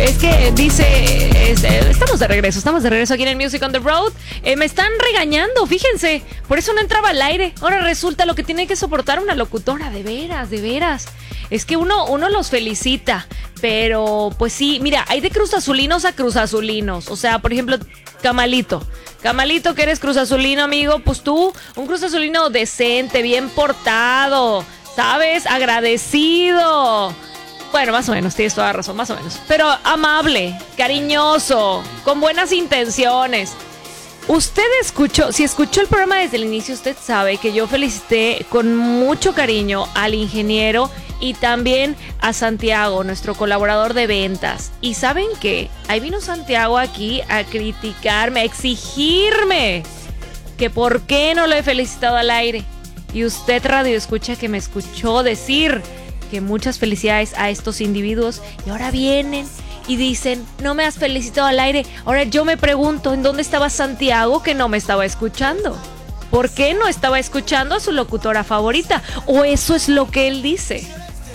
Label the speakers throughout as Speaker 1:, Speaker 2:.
Speaker 1: Es que dice, estamos de regreso aquí en el Music on the Road. Me están regañando, fíjense, por eso no entraba al aire. Ahora resulta lo que tiene que soportar una locutora, de veras. Es que uno los felicita, pero pues sí, mira, hay de cruzazulinos a cruzazulinos. O sea, por ejemplo, Camalito, que eres cruzazulino, amigo, pues tú, un cruzazulino decente, bien portado, ¿sabes? Agradecido. Bueno, más o menos, tienes toda la razón, más o menos. Pero amable, cariñoso, con buenas intenciones. Usted si escuchó el programa desde el inicio, usted sabe que yo felicité con mucho cariño al ingeniero y también a Santiago, nuestro colaborador de ventas. ¿Y saben qué? Ahí vino Santiago aquí a criticarme, a exigirme que por qué no lo he felicitado al aire. Y usted, radio escucha, que me escuchó decir que muchas felicidades a estos individuos y ahora vienen y dicen, no me has felicitado al aire. Ahora yo me pregunto, ¿en dónde estaba Santiago que no me estaba escuchando? ¿Por qué no estaba escuchando a su locutora favorita? ¿O eso es lo que él dice?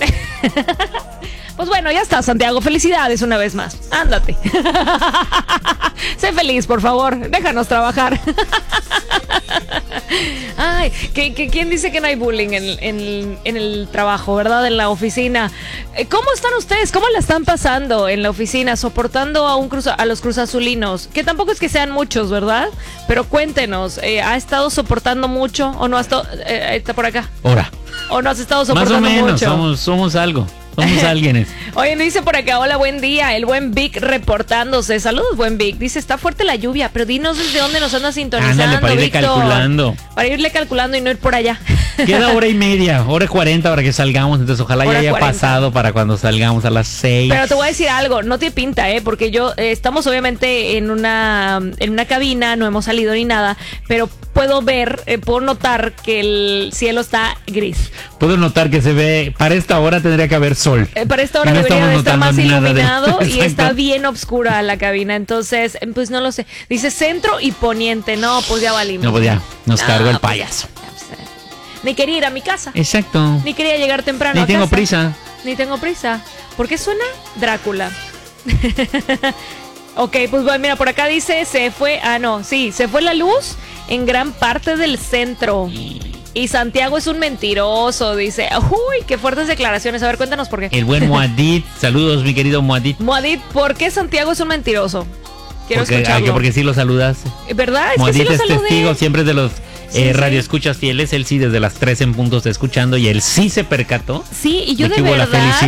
Speaker 1: Pues bueno, ya está, Santiago. Felicidades una vez más. Ándate. Sé feliz, por favor. Déjanos trabajar. Ay, ¿quién dice que no hay bullying en el trabajo, verdad? En la oficina. ¿Cómo están ustedes? ¿Cómo la están pasando en la oficina? Soportando a los cruzazulinos. Que tampoco es que sean muchos, ¿verdad? Pero cuéntenos, ¿ha estado soportando mucho o no ha estado... está por acá?
Speaker 2: Ahora.
Speaker 1: ¿O no has estado soportando mucho?
Speaker 2: Más o menos, somos algo. Somos alguienes.
Speaker 1: Oye, me dice por acá, hola, buen día. El buen Vic reportándose. Saludos, buen Vic. Dice, está fuerte la lluvia, pero dinos desde dónde nos andas sintonizando.
Speaker 2: Ándale, para irle
Speaker 1: Víctor.
Speaker 2: calculando.
Speaker 1: Para irle calculando y no ir por allá.
Speaker 2: Queda hora y media, hora y 40 para que salgamos. Entonces, ojalá ya haya
Speaker 1: 40.
Speaker 2: pasado para cuando salgamos a las 6.
Speaker 1: Pero te voy a decir algo, no te pinta, porque yo estamos obviamente en una cabina, no hemos salido ni nada, pero puedo notar que el cielo está gris.
Speaker 2: Puedo notar que se ve, para esta hora tendría que haber sol.
Speaker 1: Para esta hora
Speaker 2: no
Speaker 1: debería de estar más iluminado y
Speaker 2: Exacto.
Speaker 1: está bien oscura la cabina, entonces, pues no lo sé. Dice centro y poniente, no, pues ya valimos.
Speaker 2: No, pues ya, nos cargó el
Speaker 1: pues
Speaker 2: payaso.
Speaker 1: Ni quería ir a mi casa.
Speaker 2: Exacto.
Speaker 1: Ni quería llegar temprano
Speaker 2: Ni
Speaker 1: a
Speaker 2: tengo
Speaker 1: casa.
Speaker 2: prisa.
Speaker 1: Ni tengo prisa. ¿Por qué suena Drácula? Ok, pues bueno, mira, por acá dice, se fue la luz en gran parte del centro. Y Santiago es un mentiroso, dice. Uy, qué fuertes declaraciones. A ver, cuéntanos por qué.
Speaker 2: El buen Moadit, saludos, mi querido Moadit.
Speaker 1: Moadit, ¿por qué Santiago es un mentiroso? Quiero escucharlo.
Speaker 2: Porque sí lo saludas.
Speaker 1: ¿Verdad? Es
Speaker 2: Moadit
Speaker 1: que sí lo
Speaker 2: es testigo siempre de los radioescuchas fieles. Él sí, desde las 3 en punto está escuchando y él sí se percató.
Speaker 1: Sí, y yo de
Speaker 2: verdad,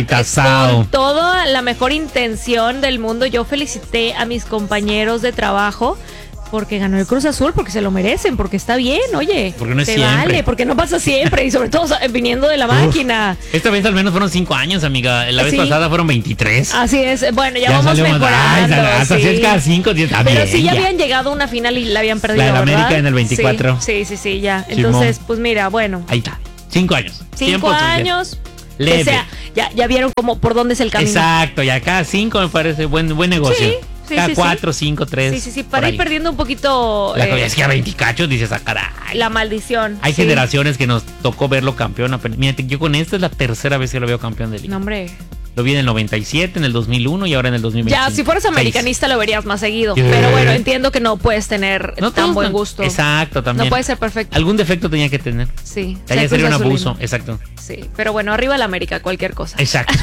Speaker 1: con toda la mejor intención del mundo, yo felicité a mis compañeros de trabajo porque ganó el Cruz Azul, porque se lo merecen, porque está bien, oye.
Speaker 2: Porque no es
Speaker 1: te
Speaker 2: siempre.
Speaker 1: Vale, porque no pasa siempre y sobre todo viniendo de la máquina.
Speaker 2: Esta vez al menos fueron 5 años, amiga. La vez pasada fueron 23.
Speaker 1: Así es. Bueno, ya vamos mejorando.
Speaker 2: Hasta
Speaker 1: sí.
Speaker 2: cada 5 días también.
Speaker 1: Pero sí ya habían llegado a una final y la habían perdido,
Speaker 2: la de
Speaker 1: ¿verdad?
Speaker 2: América en el 24.
Speaker 1: Sí, ya. Entonces, pues mira, bueno.
Speaker 2: Ahí está. 5 años.
Speaker 1: 5 años.
Speaker 2: Leve.
Speaker 1: O sea, ya vieron cómo por dónde es el camino.
Speaker 2: Exacto, ya cada 5 me parece buen negocio.
Speaker 1: Sí,
Speaker 2: cada 4, 5, 3.
Speaker 1: Sí, para ir perdiendo un poquito.
Speaker 2: Es que a 20 cachos dices, caray.
Speaker 1: La maldición.
Speaker 2: Hay generaciones que nos tocó verlo campeón. Mira, yo con esta es la tercera vez que lo veo campeón de liga.
Speaker 1: No, hombre.
Speaker 2: Lo vi en el 97, en el 2001 y ahora en el 2020.
Speaker 1: Ya, si fueras americanista lo verías más seguido. Pero bueno, entiendo que no puedes tener tan buen gusto.
Speaker 2: Exacto, también.
Speaker 1: No puede ser perfecto.
Speaker 2: Algún defecto tenía que tener.
Speaker 1: Sí.
Speaker 2: Ya sería un abuso, exacto.
Speaker 1: Sí, pero bueno, arriba la América, cualquier cosa.
Speaker 2: Exacto.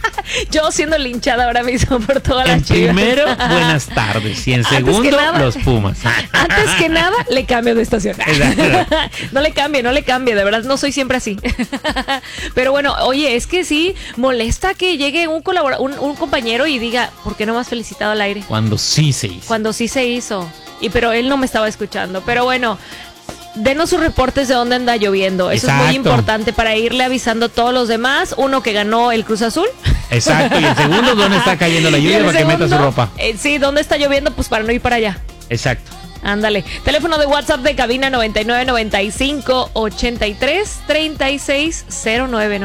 Speaker 1: Yo siendo linchada ahora mismo por todas las Chivas.
Speaker 2: En primero, buenas tardes. Y en segundo, los Pumas.
Speaker 1: Antes que nada, le cambio de estación.
Speaker 2: Exacto.
Speaker 1: No le cambie, de verdad, no soy siempre así. Pero bueno, oye, es que sí, molesta que llegue un compañero y diga, ¿por qué no me has felicitado al aire?
Speaker 2: Cuando sí se hizo.
Speaker 1: Pero él no me estaba escuchando. Pero bueno, denos sus reportes de dónde anda lloviendo. Eso
Speaker 2: Exacto.
Speaker 1: es muy importante para irle avisando a todos los demás. Uno, que ganó el Cruz Azul.
Speaker 2: Exacto. Y el segundo, ¿dónde está cayendo la lluvia para que meta su ropa?
Speaker 1: Sí, ¿dónde está lloviendo? Pues para no ir para allá.
Speaker 2: Exacto.
Speaker 1: Ándale. Teléfono de WhatsApp de cabina 9995-833609.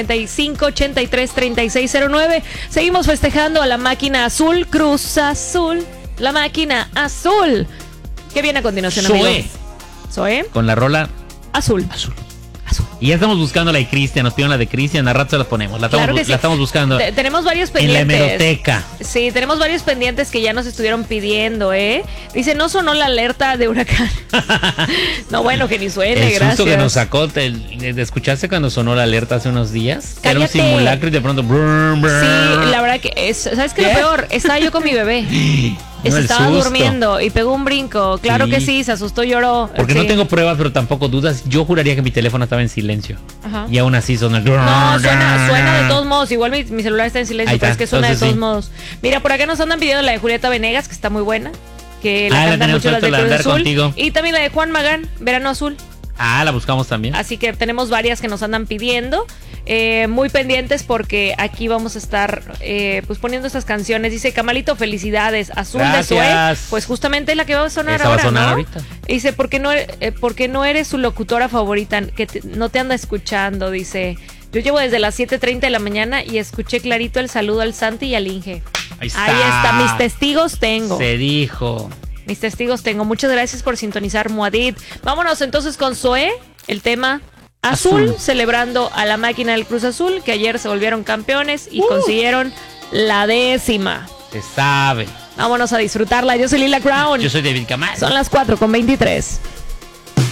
Speaker 1: 9995-833609. Seguimos festejando a la máquina azul. Cruz Azul. La máquina azul. ¿Qué viene a continuación, amigo?
Speaker 2: Zoé.
Speaker 1: Zoé.
Speaker 2: Con la rola
Speaker 1: Azul.
Speaker 2: Azul.
Speaker 1: Azul.
Speaker 2: Y ya estamos buscando la de Cristian, nos pidieron la de Cristian, a rato se las ponemos. La estamos buscando.
Speaker 1: Tenemos varios pendientes.
Speaker 2: En la hemeroteca.
Speaker 1: Sí, tenemos varios pendientes que ya nos estuvieron pidiendo, ¿eh? Dice, no sonó la alerta de huracán. No, bueno, que ni suene,
Speaker 2: el
Speaker 1: gracias.
Speaker 2: susto que nos sacó, ¿te escuchaste cuando sonó la alerta hace unos días? Que era un simulacro y de pronto...
Speaker 1: Sí, la verdad que... ¿Sabes qué? Lo peor, estaba yo con mi bebé.
Speaker 2: No,
Speaker 1: estaba durmiendo y pegó un brinco. Claro que sí, se asustó, lloró.
Speaker 2: Porque
Speaker 1: sí.
Speaker 2: no tengo pruebas, pero tampoco dudas. Yo juraría que mi teléfono estaba en silencio.
Speaker 1: Ajá.
Speaker 2: Y aún así suena.
Speaker 1: No, suena de todos modos. Igual mi celular está en silencio, pero es que suena de todos modos. Mira, por acá nos andan pidiendo la de Julieta Venegas, que está muy buena. Que la cantan mucho las de Cruz Azul. Contigo. Y también la de Juan Magán, Verano Azul.
Speaker 2: La buscamos también.
Speaker 1: Así que tenemos varias que nos andan pidiendo. Muy pendientes porque aquí vamos a estar pues poniendo estas canciones. Dice Camalito, felicidades. Azul
Speaker 2: Gracias.
Speaker 1: de Zoé. Pues justamente la que va a sonar ahora,
Speaker 2: va a sonar
Speaker 1: ¿no?
Speaker 2: ahorita.
Speaker 1: Dice, ¿por qué no eres su locutora favorita? Que no te anda escuchando, dice. Yo llevo desde las 7:30 de la mañana y escuché clarito el saludo al Santi y al Inge.
Speaker 2: Ahí está.
Speaker 1: Ahí está, mis testigos tengo.
Speaker 2: Se dijo.
Speaker 1: Mis testigos tengo. Muchas gracias por sintonizar, Muadid. Vámonos entonces con Zoé, el tema Azul, celebrando a la máquina del Cruz Azul, que ayer se volvieron campeones y consiguieron la 10ª.
Speaker 2: Se sabe.
Speaker 1: Vámonos a disfrutarla. Yo soy Lila Crown.
Speaker 2: Yo soy David Camal.
Speaker 1: Son las 4:23.